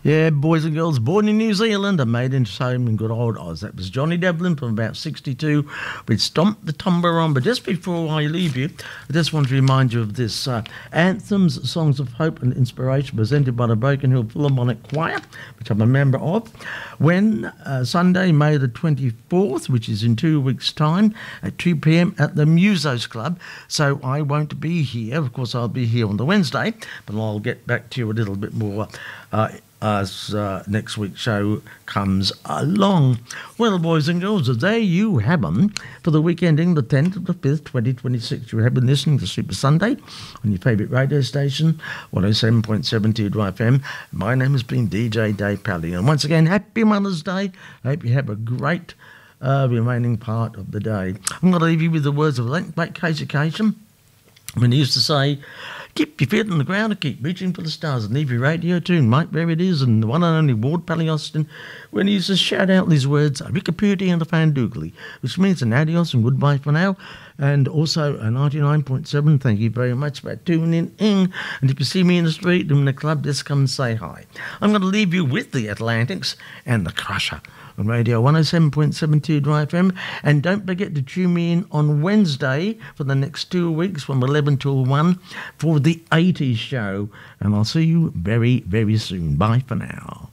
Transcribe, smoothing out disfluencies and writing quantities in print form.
Yeah, boys and girls, born in New Zealand and made into home in good old Oz. That was Johnny Devlin from about 62 with Stomp the Tumber On. But just before I leave you, I just want to remind you of this Anthems, Songs of Hope and Inspiration presented by the Broken Hill Philharmonic Choir, which I'm a member of, when Sunday, May the 24th, which is in 2 weeks' time, at 2 p.m. at the Musos Club. So I won't be here. Of course, I'll be here on the Wednesday, but I'll get back to you a little bit more as next week's show comes along. Well, boys and girls, there you have them for the week ending the 10th of the 5th, 2026. You have been listening to Super Sunday on your favourite radio station, 107.7 Drive FM. My name has been DJ Dave Pally. And once again, happy Mother's Day. I hope you have a great remaining part of the day. I'm going to leave you with the words of Late Casey Kasem, when he used to say, keep your feet on the ground and keep reaching for the stars, and leave your radio tune right where it is. And the one and only Ward Pally Austin, when he used to shout out these words, a Ricapurti and a Fandoogly, which means an adios and goodbye for now. And also a 99.7, thank you very much for tuning in. And if you see me in the street, in the club, just come and say hi. I'm going to leave you with the Atlantics and the Crusher on Radio 107.72 Drive FM. And don't forget to tune me in on Wednesday for the next 2 weeks from 11 till 1 for the 80s show. And I'll see you very, very soon. Bye for now.